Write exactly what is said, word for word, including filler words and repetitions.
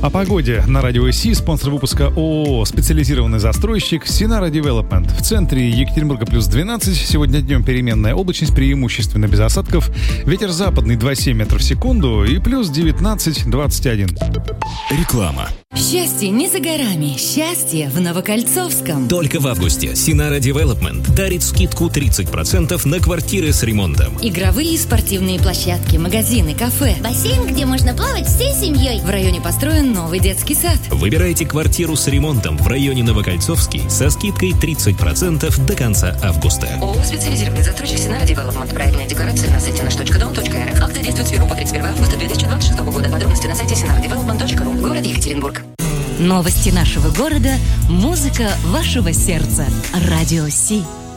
О погоде на радио СИ. Спонсор выпуска ООО «Специализированный застройщик» Синара Девелопмент. В центре Екатеринбурга плюс двенадцать. Сегодня днем переменная облачность, преимущественно без осадков. Ветер западный два целых семь десятых метров в секунду и плюс девятнадцать двадцать один. Реклама. Счастье не за горами. Счастье в Новокольцовском. Только в августе Синара Девелопмент дарит скидку тридцать процентов на квартиры с ремонтом. Игровые и спортивные площадки, магазины, кафе. Бассейн, где можно плавать всей семьей. В районе построен новый детский сад. Выбирайте квартиру с ремонтом в районе Новокольцовский со скидкой тридцать процентов до конца августа. ООО «Специализированный застройщик Синара Девелопмент». Проектная декларация на сайте наш точка дом точка эр эф. Акция действует с первого по тридцать первое августа две тысячи двадцать шестого года. Подробности на сайте синара девелопмент точка ру. Город Екатеринбург. Новости нашего города, музыка вашего сердца. Радио СИ.